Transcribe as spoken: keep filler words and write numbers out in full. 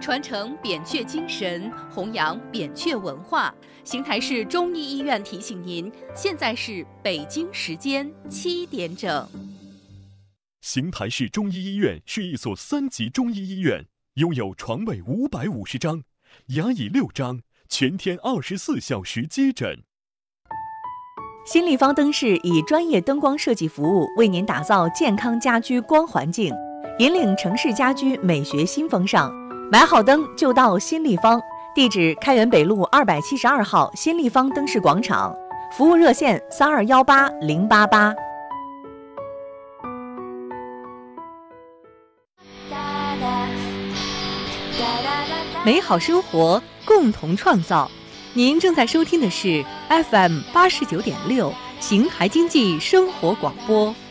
传承扁鹊精神，弘扬扁鹊文化。邢台市中医医院提醒您，现在是北京时间七点整。 邢台市中医医院是一所三级中医医院，拥有床位五百五十张，牙椅六张，全天二十四小时接诊。 新立方灯饰以专业灯光设计服务，为您打造健康家居光环境，引领城市家居美学新风尚。买好灯就到新立方，地址开元北路二百七十二号新立方灯饰广场，服务热线三二幺八零八八。美好生活，共同创造。您正在收听的是 F M 八十九点六邢台经济生活广播。